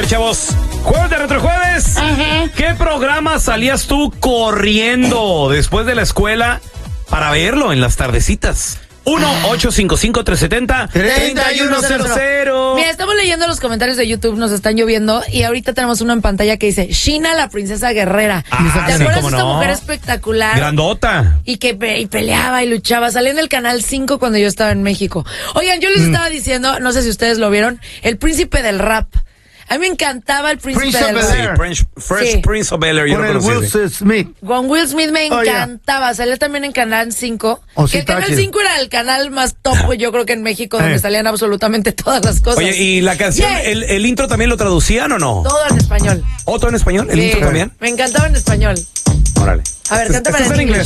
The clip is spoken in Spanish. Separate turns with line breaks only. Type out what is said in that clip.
chavos. Jueves de Retrojueves.
Ajá.
¿Qué programa salías tú corriendo después de la escuela para verlo en las tardecitas? 1-855-370-3100.
Mira, estamos leyendo los comentarios de YouTube, nos están lloviendo y ahorita tenemos uno en pantalla que dice Sheena, la princesa guerrera. ¿Te acuerdas de esta mujer espectacular?
Grandota.
Y que peleaba y luchaba. Salía en el Canal 5 cuando yo estaba en México. Oigan, yo les estaba diciendo, no sé si ustedes lo vieron, el príncipe del rap. A mí me encantaba el príncipe del rap.
Fresh Prince of Bel-Air.
Con el Will Smith.
Con Will Smith me encantaba. Salía también en Canal 5. Que el Canal 5 era el canal más top, yo creo que en México, donde salían absolutamente todas las cosas.
Oye, ¿y la canción, el intro también lo traducían o no?
Todo en español.
¿Todo en español? ¿El intro también?
Me encantaba en español.
Órale.
A ver, cántame
en inglés.